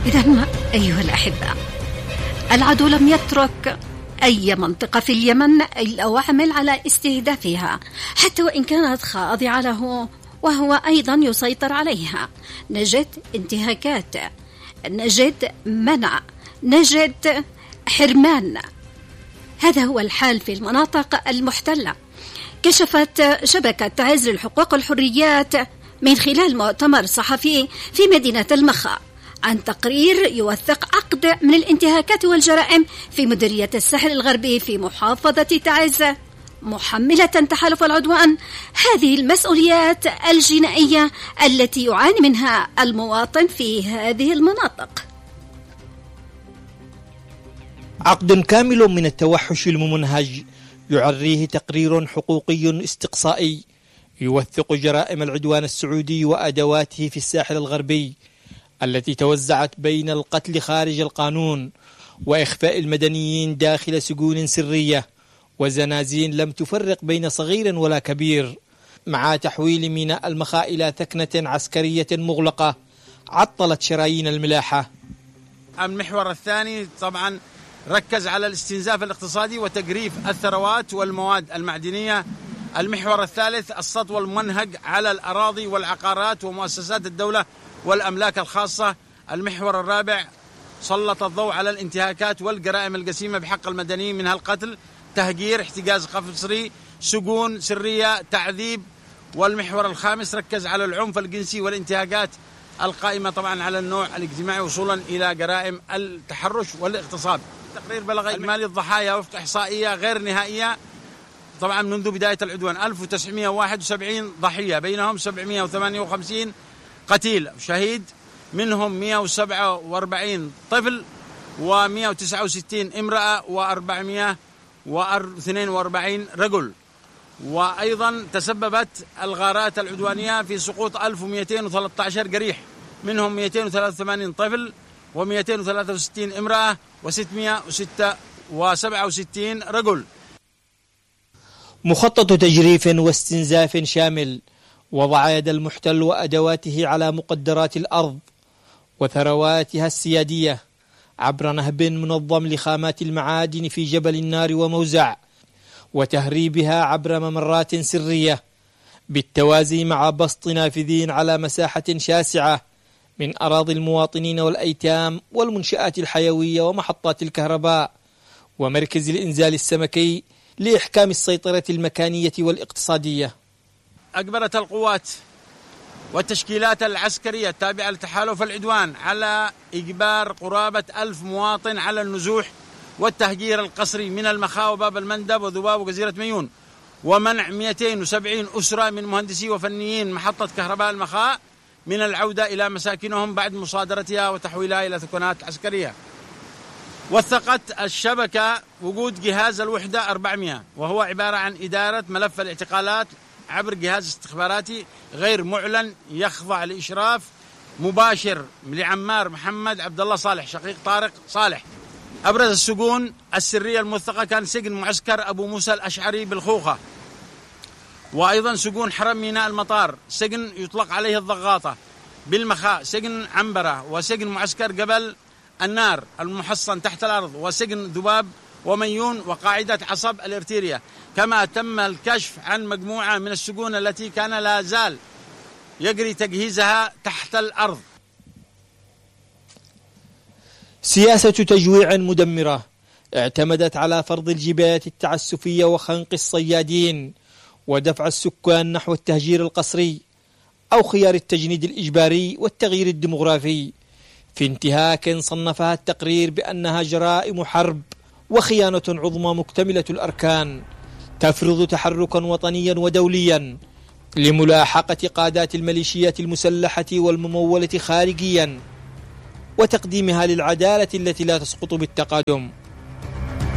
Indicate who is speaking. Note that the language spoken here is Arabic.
Speaker 1: إذن أيها الأحبة، العدو لم يترك أي منطقة في اليمن إلا وعمل على استهدافها، حتى وإن كانت خاضعة له وهو أيضا يسيطر عليها. نجد انتهاكات، نجد منع، نجد حرمان. هذا هو الحال في المناطق المحتلة. كشفت شبكة تعز للحقوق والحريات من خلال مؤتمر صحفي في مدينة المخا عن تقرير يوثق عقد من الانتهاكات والجرائم في مديرية الساحل الغربي في محافظة تعز، محملة تحالف العدوان هذه المسؤوليات الجنائية التي يعاني منها المواطن في هذه المناطق.
Speaker 2: عقد كامل من التوحش الممنهج يعريه تقرير حقوقي استقصائي يوثق جرائم العدوان السعودي وأدواته في الساحل الغربي التي توزعت بين القتل خارج القانون وإخفاء المدنيين داخل سجون سرية وزنازين لم تفرق بين صغير ولا كبير، مع تحويل ميناء المخا إلى ثكنة عسكرية مغلقة عطلت شرايين الملاحة.
Speaker 3: المحور الثاني طبعا ركز على الاستنزاف الاقتصادي وتجريف الثروات والمواد المعدنية. المحور الثالث السطو المنهج على الأراضي والعقارات ومؤسسات الدولة والأملاك الخاصة. المحور الرابع سلط الضوء على الانتهاكات والجرائم الجسيمة بحق المدنيين، منها القتل، تهجير، احتجاز قسري، سجون سرية، تعذيب. والمحور الخامس ركز على العنف الجنسي والانتهاكات القائمة طبعا على النوع الاجتماعي وصولا إلى جرائم التحرش والاغتصاب. التقرير بلغ إجمالي الضحايا وفق إحصائية غير نهائية طبعا منذ بداية العدوان 1971 ضحية، بينهم 758 قتيل شهيد، منهم 147 طفل و169 امرأة و442 رجل. وأيضا تسببت الغارات العدوانية في سقوط 1213 جريح، منهم 283 طفل و263 امرأة و667 رجل.
Speaker 2: مخطط تجريف واستنزاف شامل وضع يد المحتل وأدواته على مقدرات الأرض وثرواتها السيادية عبر نهب منظم لخامات المعادن في جبل النار وموزع، وتهريبها عبر ممرات سرية بالتوازي مع بسط نافذين على مساحة شاسعة من أراضي المواطنين والأيتام والمنشآت الحيوية ومحطات الكهرباء ومركز الإنزال السمكي لإحكام السيطرة المكانية والاقتصادية.
Speaker 3: أجبرت القوات والتشكيلات العسكرية التابعة لتحالف العدوان على إجبار قرابة 1000 مواطن على النزوح والتهجير القسري من المخا وباب المندب وذباب وجزيرة ميون، ومنع 270 أسرة من مهندسي وفنيين محطة كهرباء المخا من العودة إلى مساكنهم بعد مصادرتها وتحويلها إلى ثكنات عسكرية. وثقت الشبكة وجود جهاز الوحدة 400، وهو عبارة عن إدارة ملف الاعتقالات عبر جهاز استخباراتي غير معلن يخضع لإشراف مباشر لعمار محمد عبد الله صالح شقيق طارق صالح. أبرز السجون السرية الموثقة كان سجن معسكر أبو موسى الأشعري بالخوخة، وأيضا سجون حرم ميناء المطار، سجن يطلق عليه الضغاطة بالمخاء، سجن عنبرة، وسجن معسكر جبل النار المحصن تحت الأرض، وسجن ذباب وميون، وقاعدة عصب الإرتيريا. كما تم الكشف عن مجموعة من السجون التي كان لا زال يجري تجهيزها تحت الأرض.
Speaker 2: سياسة تجويع مدمرة اعتمدت على فرض الجبايات التعسفية وخنق الصيادين ودفع السكان نحو التهجير القسري أو خيار التجنيد الإجباري والتغيير الديمغرافي، في انتهاك صنفها التقرير بأنها جرائم حرب وخيانة عظمى مكتملة الأركان تفرض تحركا وطنيا ودوليا لملاحقة قادات الميليشيات المسلحة والممولة خارجيا وتقديمها للعدالة التي لا تسقط بالتقادم.